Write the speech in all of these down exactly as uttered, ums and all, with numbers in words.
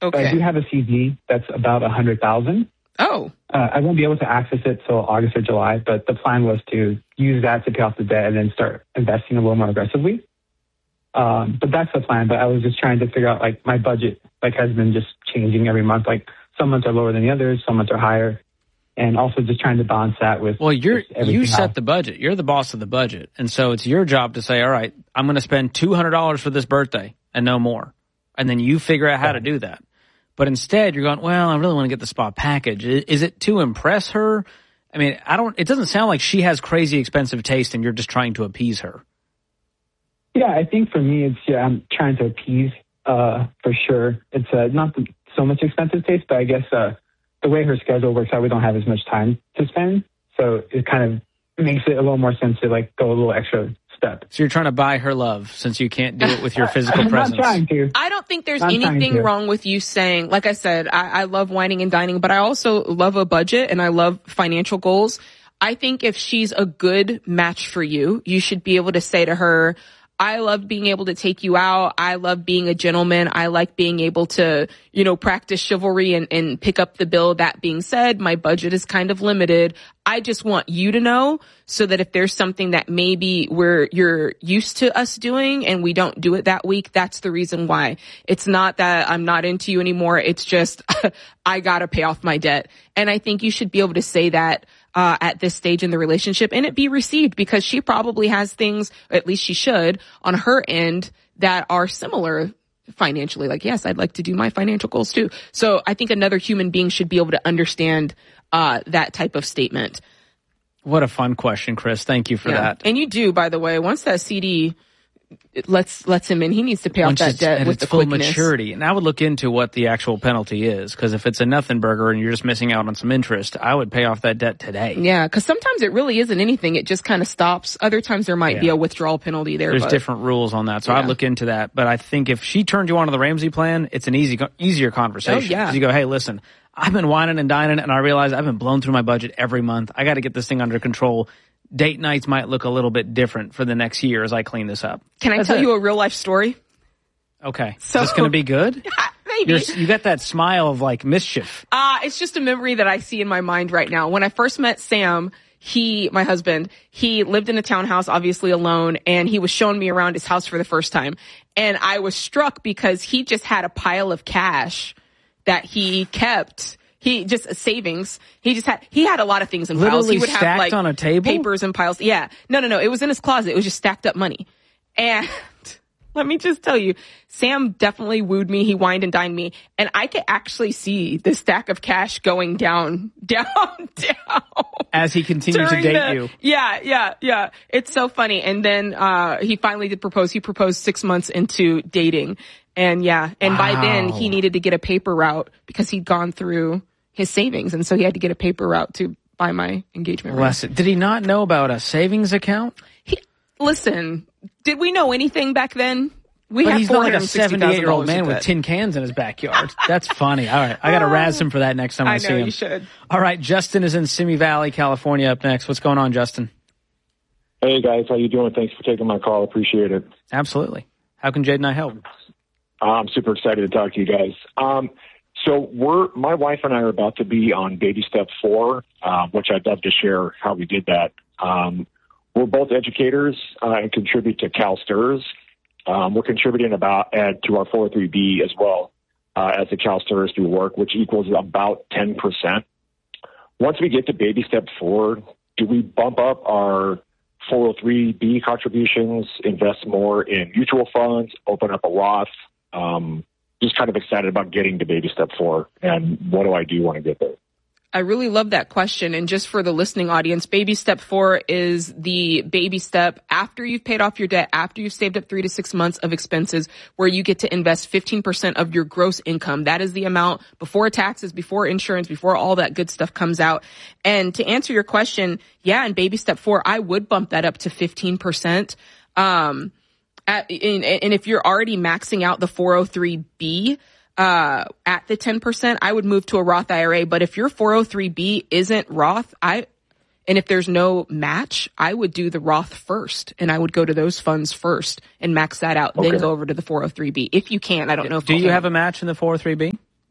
Okay. But I do have a C D that's about a hundred thousand. Oh. Uh, I won't be able to access it till August or July, but the plan was to use that to pay off the debt and then start investing a little more aggressively. Um, but that's the plan. But I was just trying to figure out, like, my budget, like, has been just changing every month. Like, some months are lower than the others, some months are higher. And also just trying to balance that with. Well, you're, you set else. the budget. You're the boss of the budget. And so it's your job to say, all right, I'm going to spend two hundred dollars for this birthday and no more. And then you figure out how yeah. to do that. But instead, you're going, well, I really want to get the spa package. Is it to impress her? I mean, I don't. It doesn't sound like she has crazy expensive taste, and you're just trying to appease her. Yeah, I think for me, it's yeah, I'm trying to appease uh, for sure. It's uh, not so much expensive taste, but I guess uh, the way her schedule works out, we don't have as much time to spend, so it kind of makes it a little more sense to like go a little extra step. So you're trying to buy her love since you can't do it with your physical I'm presence. Not trying to. I don't think there's I'm anything wrong with you saying, like I said, I, I love whining and dining, but I also love a budget and I love financial goals. I think if she's a good match for you, you should be able to say to her, I love being able to take you out. I love being a gentleman. I like being able to, you know, practice chivalry and, and pick up the bill. That being said, my budget is kind of limited. I just want you to know so that if there's something that maybe we're, you're used to us doing and we don't do it that week, that's the reason why. It's not that I'm not into you anymore. It's just, I gotta pay off my debt. And I think you should be able to say that Uh, at this stage in the relationship and it be received because she probably has things, or at least she should, on her end that are similar financially. Like, yes, I'd like to do my financial goals too. So I think another human being should be able to understand uh, that type of statement. What a fun question, Chris. Thank you for yeah. that. And you do, by the way, once that C D lets lets him in, he needs to pay Once off that debt with it's the full quickness. maturity. And I would look into what the actual penalty is, because if it's a nothing burger and you're just missing out on some interest, I would pay off that debt today. Yeah, because sometimes it really isn't anything. It just kind of stops. Other times there might yeah. be a withdrawal penalty there. There's but, different rules on that, so yeah. I'd look into that. But I think if she turned you on to the Ramsey plan, it's an easy, easier conversation. Oh, yeah. 'Cause you go, hey, listen, I've been whining and dining, and I realize I've been blown through my budget every month. I got to get this thing under control. Date nights might look a little bit different for the next year as I clean this up. Can I That's tell it. you a real life story? Okay. So, Is this going to be good? Yeah, maybe. You're, you got that smile of like mischief. Uh, it's just a memory that I see in my mind right now. When I first met Sam, he, my husband, he lived in a townhouse, obviously alone, and he was showing me around his house for the first time. And I was struck because he just had a pile of cash that he kept. He just uh, savings. He just had, he had a lot of things in piles. Literally He would stacked have like on a table? papers and piles. Yeah. No, no, no. It was in his closet. It was just stacked up money. And let me just tell you, Sam definitely wooed me. He wined and dined me. And I could actually see the stack of cash going down, down, down. As he continued to date the, you. Yeah, yeah, yeah. It's so funny. And then, uh, he finally did propose. He proposed six months into dating. And yeah, and wow. by then he needed to get a paper route because he'd gone through his savings. And so he had to get a paper route to buy my engagement ring. Listen, did he not know about a savings account? He, listen, did we know anything back then? We but had he's not like a seventy-eight-year-old man with debt. tin cans in his backyard. That's funny. All right. I got to razz him for that next time I, I see know, him. you should. All right. Justin is in Simi Valley, California up next. What's going on, Justin? Hey, guys. How you doing? Thanks for taking my call. Appreciate it. Absolutely. How can Jade and I help? I'm super excited to talk to you guys. Um, so we're, my wife and I are about to be on baby step four, uh, which I'd love to share how we did that. Um, we're both educators uh, and contribute to CalSTRS. Um, we're contributing about uh, to our four oh three B as well uh, as the CalSTRS through work, which equals about ten percent. Once we get to baby step four, do we bump up our four oh three B contributions, invest more in mutual funds, open up a Roth? Um, just kind of excited about getting to baby step four. And what do I do when I get there? I really love that question. And just for the listening audience, baby step four is the baby step after you've paid off your debt, after you've saved up three to six months of expenses, where you get to invest fifteen percent of your gross income. That is the amount before taxes, before insurance, before all that good stuff comes out. And to answer your question, yeah, in baby step four, I would bump that up to fifteen percent. Um, at, and, and if you're already maxing out the four oh three B, uh, at the ten percent, I would move to a Roth I R A. But if your four oh three B isn't Roth, I, and if there's no match, I would do the Roth first, and I would go to those funds first and max that out, okay. then go over to the four oh three B. If you can, I don't know if Do I'll you can. have a match in the four oh three B?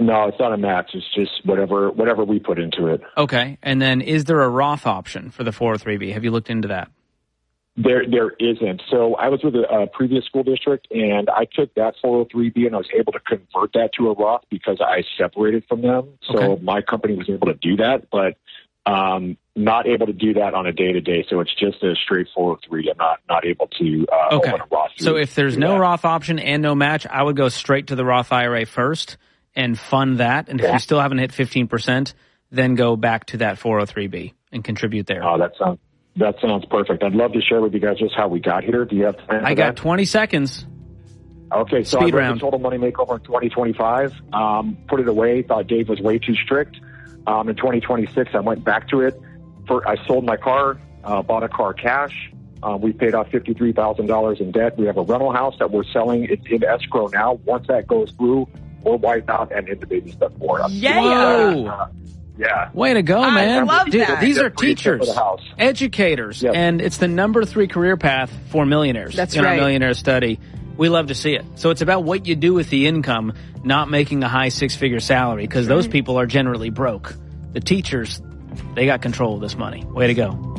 No, it's not a match. It's just whatever whatever we put into it. Okay. And then is there a Roth option for the four oh three B? Have you looked into that? There, there isn't. So I was with a, a previous school district, and I took that four oh three B, and I was able to convert that to a Roth because I separated from them. So Okay. my company was able to do that, but um, not able to do that on a day to day. So it's just a straight four oh three. I'm not not able to uh, Okay. open a Roth. So if there's do no that. Roth option and no match, I would go straight to the Roth I R A first and fund that. And if Yeah. you still haven't hit fifteen percent, then go back to that four oh three B and contribute there. Oh, that sounds that sounds perfect. I'd love to share with you guys just how we got here. Do you have time? I for got that? twenty seconds. Okay, so Speed I read round. the Total Money Makeover in twenty twenty-five, um, put it away, thought Dave was way too strict. Um, in twenty twenty-six, I went back to it. For, I sold my car, uh, bought a car cash. Uh, we paid off fifty-three thousand dollars in debt. We have a rental house that we're selling. It's in escrow now. Once that goes through, we're wiped out and into baby step four. I'm Yeah. Whoa. Uh, yeah. Way to go, I man. love Dude, that. these Yeah, are pretty good for teachers, the house. educators, Yep. and it's the number three career path for millionaires That's in our right. millionaire study. We love to see it. So it's about what you do with the income, not making a high six-figure salary, because those people are generally broke. The teachers, they got control of this money. Way to go.